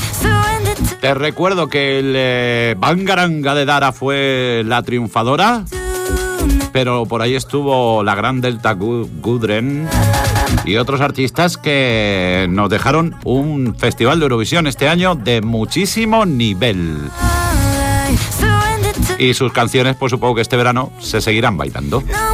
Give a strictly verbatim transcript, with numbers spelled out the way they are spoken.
Te recuerdo que el eh, Bangaranga de Dara fue la triunfadora, pero por ahí estuvo la gran Delta Gudrun y otros artistas que nos dejaron un festival de Eurovisión este año de muchísimo nivel. Y sus canciones, pues supongo que este verano se seguirán bailando.